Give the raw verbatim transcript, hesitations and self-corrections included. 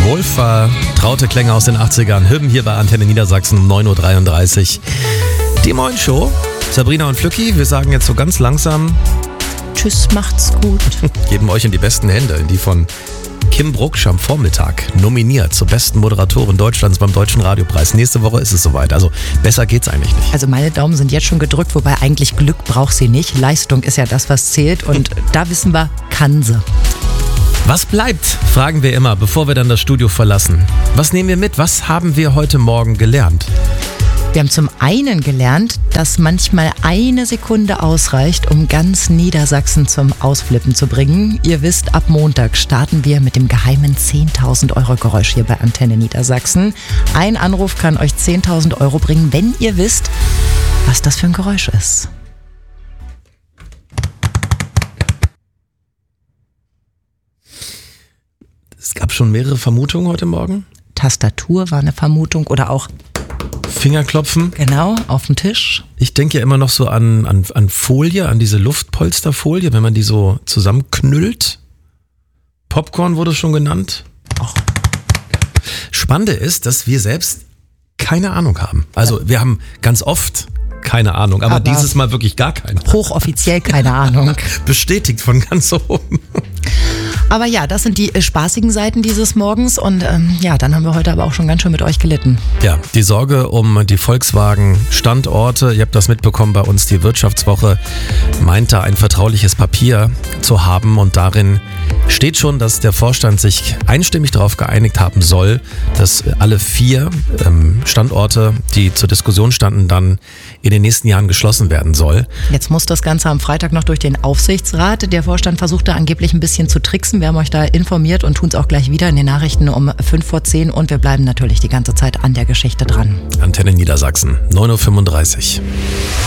Wohlvertraute Klänge aus den achtzigern. Hüben hier bei Antenne Niedersachsen um neun Uhr dreiunddreißig. Die Moin Show. Sabrina und Flücki, wir sagen jetzt so ganz langsam Tschüss, macht's gut. Geben euch in die besten Hände, in die von Kim Brucksch am Vormittag nominiert zur besten Moderatorin Deutschlands beim Deutschen Radiopreis. Nächste Woche ist es soweit. Also besser geht's eigentlich nicht. Also meine Daumen sind jetzt schon gedrückt, wobei eigentlich Glück braucht sie nicht. Leistung ist ja das, was zählt. Und da wissen wir, kann sie. Was bleibt, fragen wir immer, bevor wir dann das Studio verlassen. Was nehmen wir mit? Was haben wir heute Morgen gelernt? Wir haben zum einen gelernt, dass manchmal eine Sekunde ausreicht, um ganz Niedersachsen zum Ausflippen zu bringen. Ihr wisst, ab Montag starten wir mit dem geheimen zehntausend Euro Geräusch hier bei Antenne Niedersachsen. Ein Anruf kann euch zehntausend Euro bringen, wenn ihr wisst, was das für ein Geräusch ist. Es gab schon mehrere Vermutungen heute Morgen. Tastatur war eine Vermutung oder auch Fingerklopfen. Genau, auf dem Tisch. Ich denke ja immer noch so an, an, an Folie, an diese Luftpolsterfolie, wenn man die so zusammenknüllt. Popcorn wurde schon genannt. Och. Spannende ist, dass wir selbst keine Ahnung haben. Also wir haben ganz oft keine Ahnung, aber, aber dieses Mal wirklich gar keine. Hochoffiziell keine Ahnung. Bestätigt von ganz oben. Aber ja, das sind die spaßigen Seiten dieses Morgens und ähm, ja, dann haben wir heute aber auch schon ganz schön mit euch gelitten. Ja, die Sorge um die Volkswagen-Standorte, ihr habt das mitbekommen bei uns, die Wirtschaftswoche meinte ein vertrauliches Papier zu haben und darin steht schon, dass der Vorstand sich einstimmig darauf geeinigt haben soll, dass alle vier ähm, Standorte, die zur Diskussion standen, dann in den nächsten Jahren geschlossen werden soll. Jetzt muss das Ganze am Freitag noch durch den Aufsichtsrat. Der Vorstand versuchte angeblich ein bisschen zu tricksen. Wir haben euch da informiert und tun es auch gleich wieder in den Nachrichten um fünf vor zehn und wir bleiben natürlich die ganze Zeit an der Geschichte dran. Antenne Niedersachsen, neun Uhr fünfunddreißig.